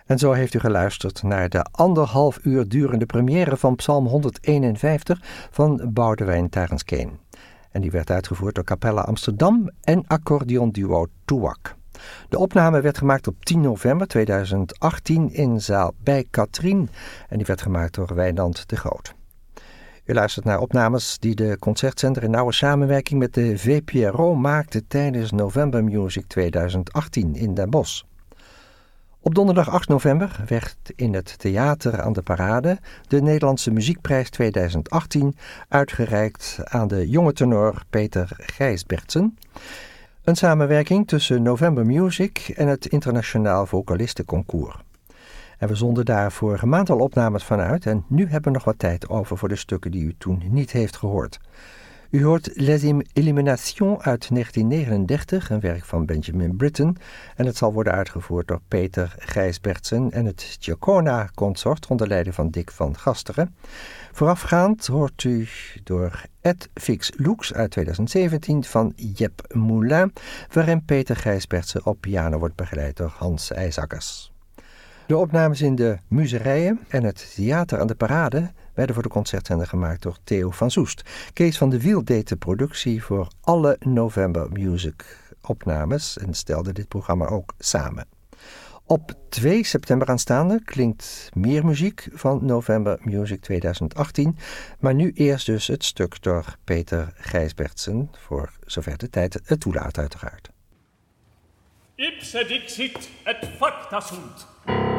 En zo heeft u geluisterd naar de 1,5 uur durende première van Psalm 151 van Boudewijn Tarens-Keen. En die werd uitgevoerd door Capella Amsterdam en accordeonduo Touak. De opname werd gemaakt op 10 november 2018 in zaal bij Katrien en die werd gemaakt door Wijnand de Groot. U luistert naar opnames die de concertzender in nauwe samenwerking met de VPRO maakte tijdens November Music 2018 in Den Bosch. Op donderdag 8 november werd in het Theater aan de Parade de Nederlandse Muziekprijs 2018 uitgereikt aan de jonge tenor Peter Gijsbertsen. Een samenwerking tussen November Music en het Internationaal Vocalistenconcours. En we zonden daar vorige maand al opnames van uit en nu hebben we nog wat tijd over voor de stukken die u toen niet heeft gehoord. U hoort Les Illuminations uit 1939, een werk van Benjamin Britten, en het zal worden uitgevoerd door Peter Gijsbertsen en het Giacona Consort onder leiding van Dick van Gasteren. Voorafgaand hoort u door Et Fix Lux uit 2017 van Jep Moulin, waarin Peter Gijsbertsen op piano wordt begeleid door Hans IJzakkers. De opnames in de Muzerijen en het Theater aan de Parade werden voor de concertzender gemaakt door Theo van Soest. Kees van de Wiel deed de productie voor alle November Music opnames en stelde dit programma ook samen. Op 2 september aanstaande klinkt meer muziek van November Music 2018, maar nu eerst dus het stuk door Peter Gijsbertsen, voor zover de tijd het toelaat uiteraard. Ipse dixit et facta sunt.